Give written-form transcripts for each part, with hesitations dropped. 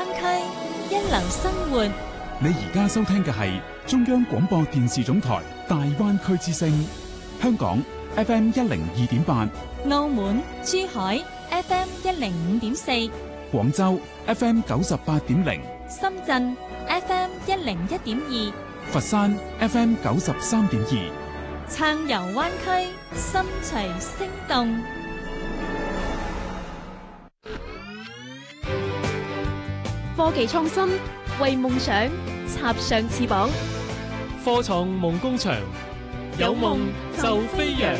灣區，一流生活。 你而家收聽嘅係中央廣播電視總台大灣區之聲，香港 FM102.8， 澳門、珠海 FM105.4， 廣州 FM98.0， 深圳 FM101.2， 佛山 FM93.2， 暢遊灣區，心隨聲動。 科技創新，為夢想插上翅膀。 科創夢工場，有夢就飛揚。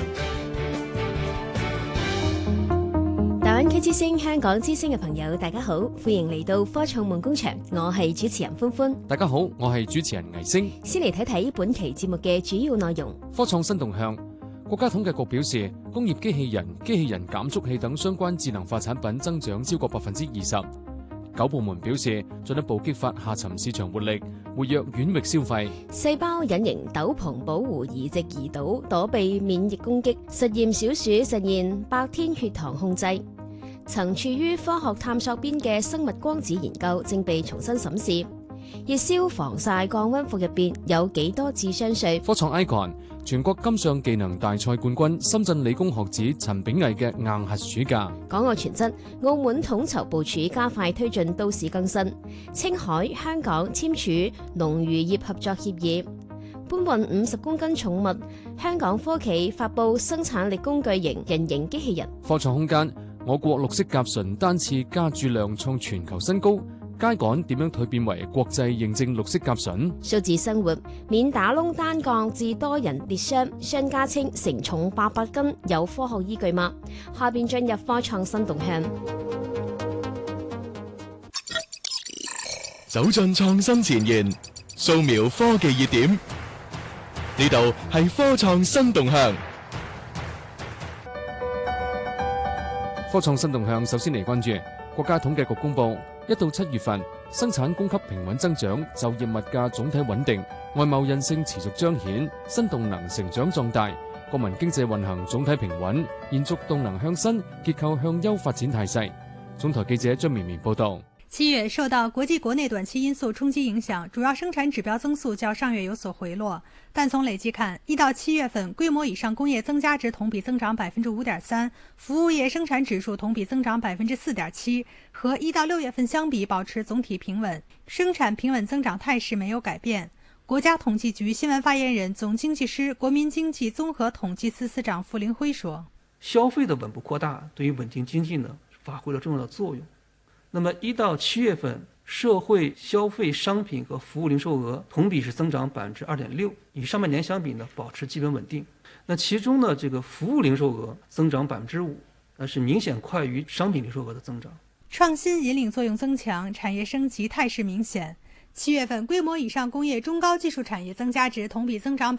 大灣區之聲、香港之聲嘅朋友，大家好，歡迎嚟到科創夢工場，我係主持人歡歡。 大家好，我係主持人倪星。 先嚟睇睇本期節目嘅主要內容。 科創新動向，國家統計局表示，工業機器人、機器人減速器等相關智能化產品增長超過20%。9部門表示，進一步激發下沉市場活力，活躍遠域消費。 細胞隱形斗篷保護移植胰島，躲避免疫攻擊。實驗小鼠實現白天血糖控制。曾處於科學探索邊嘅生物光子研究正被重新審視。熱銷防曬降溫服入邊有幾多智商稅？ 科創 icon 全國金像技能大賽冠軍深圳理工學子陳炳毅嘅硬核暑假。 港澳全質，澳門統籌部署加快推進都市更新。青海、香港簽署農漁業合作協議。搬運50公斤重物，香港科企發佈生產力工具型人形機器人。 科創空間，我國綠色甲醇單次加注量創全球新高。秸稈點樣蛻變為國際認證綠色甲醇？ 數字生活，免打窿單槓致多人跌傷，商家稱承重800斤有科學依據嗎？下邊進入科創新動向， 走進創新前沿，掃描科技熱點，呢度係科創新動向。 科創新動向，首先嚟關注國家統計局公布，1到7月份生產供給平穩增長，就業物價總體穩定，外貿韌性持續彰顯，新動能成長壯大，國民經濟運行總體平穩，延續動能向新、結構向優發展態勢。總台記者張綿綿報道。 7月受到國際國內短期因素衝擊影響，主要生產指標增速較上月有所回落，但從累計看，1到7月份規模以上工業增加值同比增長5.3%，服務業生產指數同比增長4.7%，和1到6月份相比保持總體平穩，生產平穩增長態勢沒有改變。國家統計局新聞發言人、總經濟師、國民經濟綜合統計司司長傅凌輝說： 消費的穩步擴大對於穩定經濟呢發揮了重要的作用。那麼1到7月份，社會消費商品和服務零售額同比是增長2.6%，與上半年相比呢，保持基本穩定。那其中呢，這個服務零售額增長5%，是明顯快於商品零售額的增長。 創新引領作用增強，產業升級態勢明顯。7月份規模以上工業中高技術產業增加值同比增長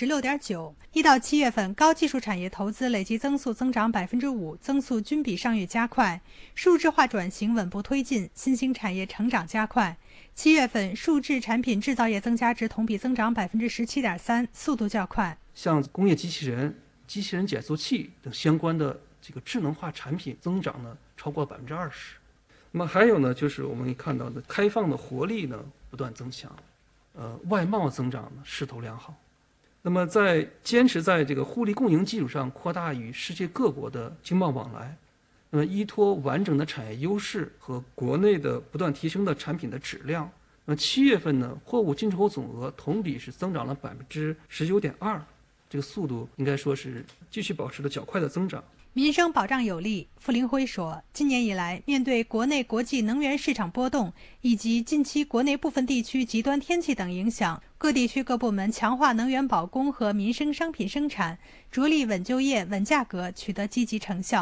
16.9%。1到7月份高技術產業投資累計增速增長5%，增速均比上月加快。數字化轉型穩步推進，新興產業成長加快。7月份數字產品製造業增加值同比增長17.3%，速度較快。 像工業機器人、機器人減速器等相關的這個智能化產品增長呢超過20%。那麼還有呢，就是我們可以看到的開放的活力呢不斷增強，外貿增長呢勢頭良好。那麼在堅持在這個互利共贏基礎上擴大與世界各國的經貿往來，那麼依託完整的產業優勢和國內的不斷提升的產品的質量，那麼7月份呢貨物進出口總額同比是增長了19.2%，這個速度應該說是繼續保持了較快的增長。 民生保障有力，傅凌輝說，今年以來，面對國內國際能源市場波動以及近期國內部分地區極端天氣等影響，各地區各部門強化能源保供和民生商品生產，着力穩就業、穩價格，取得積極成效。